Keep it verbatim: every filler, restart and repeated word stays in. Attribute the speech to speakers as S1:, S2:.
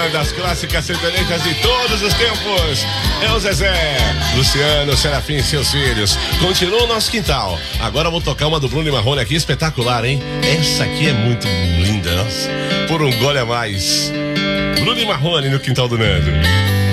S1: das clássicas sertanejas de todos os tempos. É o Zezé, Luciano, Serafim e seus filhos. Continua o nosso quintal. Agora eu vou tocar uma do Bruno e Marrone aqui, espetacular, hein? Essa aqui é muito linda, nossa. Por um gole a mais. Bruno e Marrone no quintal do Nando.